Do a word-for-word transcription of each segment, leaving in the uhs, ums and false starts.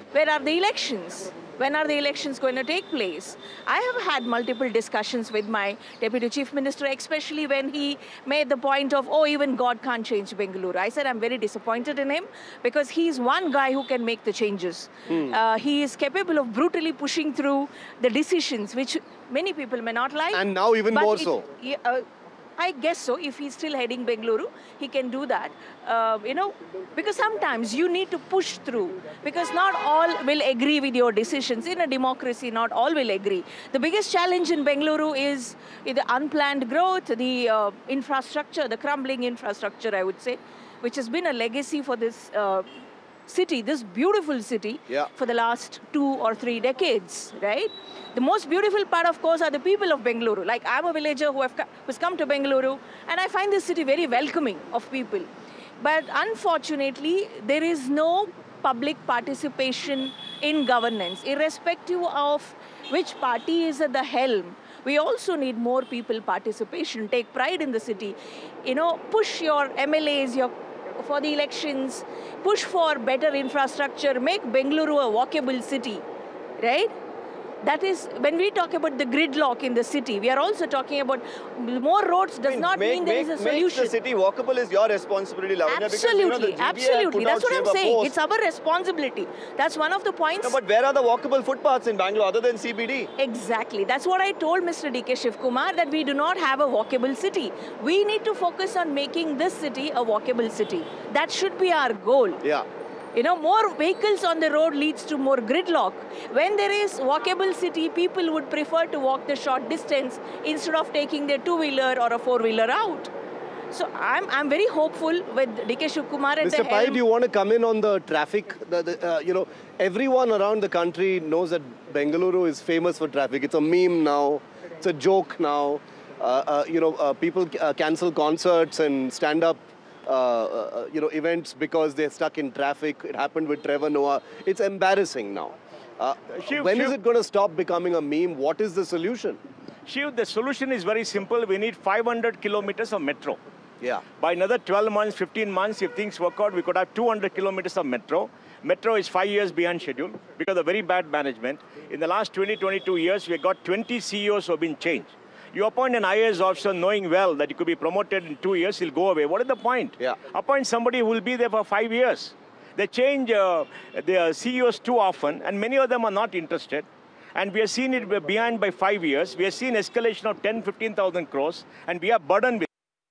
Where are the elections? When are the elections going to take place? I have had multiple discussions with my Deputy Chief Minister, especially when he made the point of, oh, even God can't change Bengaluru. I said I'm very disappointed in him because he's one guy who can make the changes. Mm. Uh, he is capable of brutally pushing through the decisions which many people may not like. And now even more it, so. Uh, I guess so. If he's still heading Bengaluru, he can do that. Uh, you know, because sometimes you need to push through. Because not all will agree with your decisions. In a democracy, not all will agree. The biggest challenge in Bengaluru is the unplanned growth, the uh, infrastructure, the crumbling infrastructure, I would say, which has been a legacy for this uh, city, this beautiful city, yeah. for the last two or three decades, right? The most beautiful part, of course, are the people of Bengaluru. Like, I'm a villager who have who's come to Bengaluru, and I find this city very welcoming of people. But unfortunately, there is no public participation in governance, irrespective of which party is at the helm. We also need more people participation, take pride in the city. You know, push your M L As, your for the elections, push for better infrastructure, make Bengaluru a walkable city, right? That is, when we talk about the gridlock in the city, we are also talking about more roads does I mean, not make, mean there make, is a solution. Make the city walkable is your responsibility, Lavanya. Absolutely, because, you know, absolutely. That's what I'm saying. Post. It's our responsibility. That's one of the points. No, but where are the walkable footpaths in Bangalore other than C B D? Exactly. That's what I told Mister D K Shivkumar, that we do not have a walkable city. We need to focus on making this city a walkable city. That should be our goal. Yeah. You know, more vehicles on the road leads to more gridlock. When there is walkable city, people would prefer to walk the short distance instead of taking their two-wheeler or a four-wheeler out. So I'm, I'm very hopeful with D K Shivkumar at Mister the Pai, helm. do you want to come in on the traffic? The, the, uh, you know, everyone around the country knows that Bengaluru is famous for traffic. It's a meme now. It's a joke now. Uh, uh, you know, uh, people uh, cancel concerts and stand-up Uh, uh, you know, events because they're stuck in traffic. It happened with Trevor Noah. It's embarrassing now. Uh, Shiv, when Shiv, is it going to stop becoming a meme? What is the solution? Shiv, the solution is very simple. We need five hundred kilometers of metro. Yeah. By another twelve months, fifteen months, if things work out, we could have two hundred kilometers of metro. Metro is five years behind schedule because of very bad management. In the last twenty, twenty-two years, we got twenty C E Os who have been changed. You appoint an I A S officer knowing well that he could be promoted in two years, he'll go away. What is the point? Yeah. Appoint somebody who will be there for five years. They change uh, their C E Os too often, and many of them are not interested. And we have seen it behind by five years. We have seen escalation of ten, fifteen thousand crores, and we are burdened with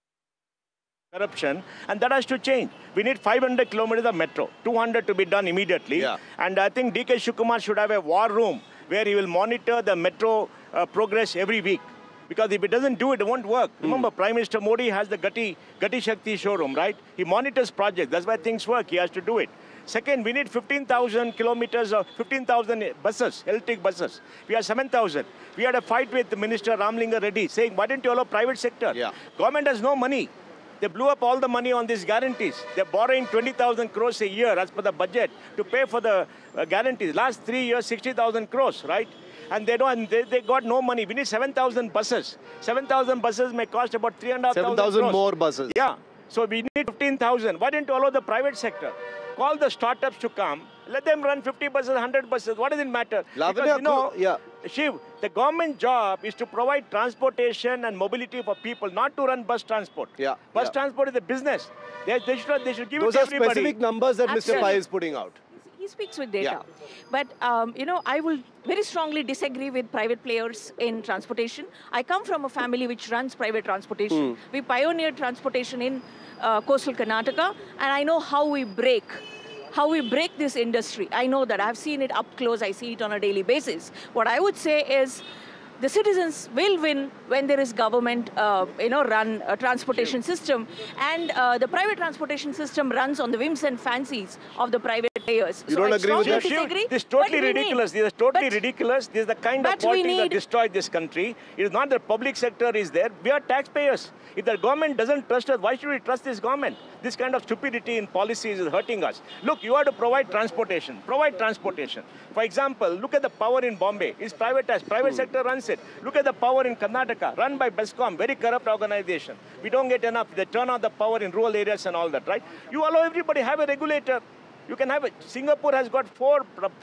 corruption, and that has to change. We need five hundred kilometers of metro, two hundred to be done immediately. Yeah. And I think D K Shivkumar should have a war room where he will monitor the metro uh, progress every week. Because if it doesn't do it, it won't work. Mm. Remember, Prime Minister Modi has the Gati, Gati Shakti showroom, right? He monitors projects. That's why things work. He has to do it. Second, we need fifteen thousand kilometers of fifteen thousand buses, electric buses. We have seven thousand. We had a fight with Minister Ramlinga Reddy saying, why didn't you allow private sector? Yeah. Government has no money. They blew up all the money on these guarantees. They're borrowing twenty thousand crores a year as per the budget to pay for the uh, guarantees. Last three years, sixty thousand crores, right? And they don't. They, they got no money. We need seven thousand buses. seven thousand buses may cost about three and a half thousand seven thousand crores. more buses. Yeah. So we need fifteen thousand. Why didn't you allow the private sector? Call the startups to come. Let them run fifty buses, one hundred buses. What does it matter? Lavanya, because, you know, yeah. Shiv, the government job is to provide transportation and mobility for people, not to run bus transport. Yeah. Bus yeah. transport is a business. They, they, should, they should give Those it to are everybody. specific numbers that Absolutely. Mister Pai is putting out. He speaks with data. Yeah. But, um, you know, I will very strongly disagree with private players in transportation. I come from a family which runs private transportation. Hmm. We pioneered transportation in uh, coastal Karnataka, and I know how we break how we break this industry. I know that. I've seen it up close. I see it on a daily basis. What I would say is the citizens will win when there is government, uh, you know, run a transportation system, and uh, the private transportation system runs on the whims and fancies of the private players. You so don't I agree with that? disagree, This is totally but we ridiculous. need- This is totally but- ridiculous. This is the kind of but we politics that need- destroyed this country. It is not the public sector is there. We are taxpayers. If the government doesn't trust us, why should we trust this government? This kind of stupidity in policies is hurting us. Look, you have to provide transportation. Provide transportation. For example, look at the power in Bombay. It's privatized. Private sector runs it. Look at the power in Karnataka, run by Bescom, very corrupt organization. We don't get enough. They turn on the power in rural areas and all that, right? You allow everybody have a regulator. You can have it. Singapore has got four